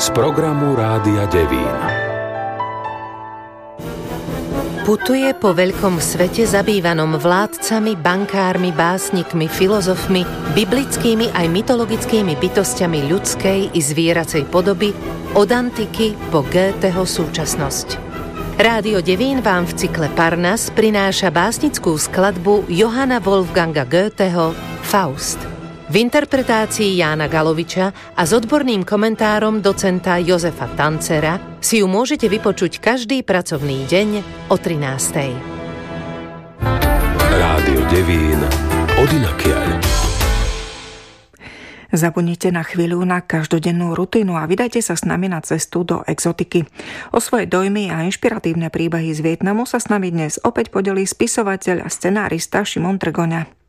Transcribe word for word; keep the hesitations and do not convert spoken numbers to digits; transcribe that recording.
z programu Rádia Devín. Putuje po veľkom svete zabývanom vládcami, bankármi, básnikmi, filozofmi, biblickými aj mytologickými bytostiami ľudskej i zvieracej podoby od antiky po Goetheho súčasnosť. Rádio Devín vám v cykle Parnas prináša básnickú skladbu Johanna Wolfganga Goetheho Faust. V interpretácii Jána Galoviča a s odborným komentárom docenta Jozefa Tancera si ju môžete vypočuť každý pracovný deň o trinástej. Rádio Devín odinakiaľ. Zabudnite na chvíľu na každodennú rutinu a vydajte sa s nami na cestu do exotiky. O svoje dojmy a inšpiratívne príbehy z Vietnamu sa s nami dnes opäť podelí spisovateľ a scenárista Šimon Trgoňa.